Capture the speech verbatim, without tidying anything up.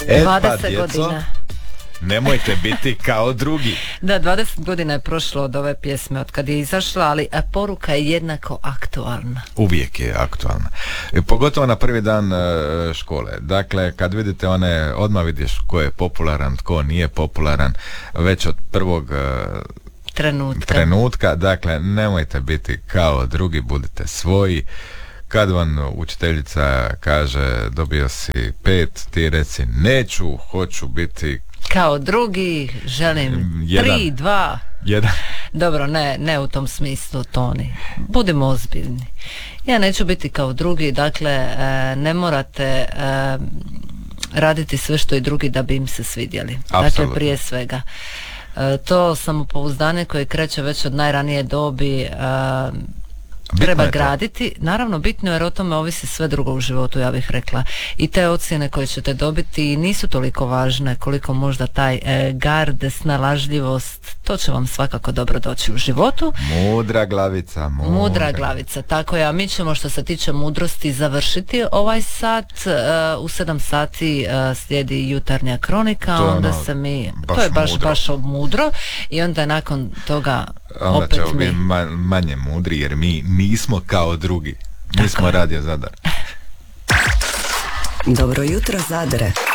E, dvadeset pa, djeco, godina. Nemojte biti kao drugi. Da, dvadeset godina je prošlo od ove pjesme, od kad je izašla, ali a poruka je jednako aktualna. Uvijek je aktualna. E, pogotovo na prvi dan e, škole. Dakle, kad vidite one, odmah vidiš ko je popularan, tko nije popularan, već od prvog e, trenutka. trenutka. Dakle, nemojte biti kao drugi, budite svoji. Kad vam učiteljica kaže dobio si pet, ti reci neću, hoću biti kao drugi, želim jedan, tri, dva. Jedan. Dobro, ne, ne u tom smislu, Toni. Budimo ozbiljni. Ja neću biti kao drugi, dakle, ne morate raditi sve što i drugi da bi im se svidjeli. Apsolutno. Dakle, prije svega. To samopouzdanje koje kreće već od najranije dobi Bitno treba graditi. Naravno bitno je jer o tome ovisi sve drugo u životu, ja bih rekla. I te ocjene koje ćete dobiti nisu toliko važne koliko možda taj e, gard, snalažljivost, to će vam svakako dobro doći u životu. Mudra glavica. Mudra, mudra glavica, tako je. A mi ćemo što se tiče mudrosti završiti ovaj sat. E, u sedam sati e, slijedi jutarnja kronika, to onda ono, se mi, to je baš mudro. baš mudro i onda nakon toga onda opet ćemo mi. biti ma- manje mudri jer mi nismo kao drugi. Mi smo Radio Zadar. Dobro jutro, Zadre.